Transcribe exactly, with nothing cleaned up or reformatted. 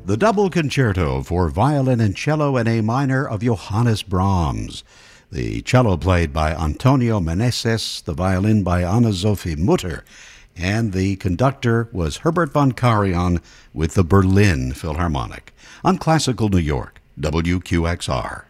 The Double Concerto for Violin and Cello in A Minor of Johannes Brahms. The cello played by Antonio Meneses, the violin by Anna-Sophie Mutter, and the conductor was Herbert von Karajan with the Berlin Philharmonic. On Classical New York, W Q X R.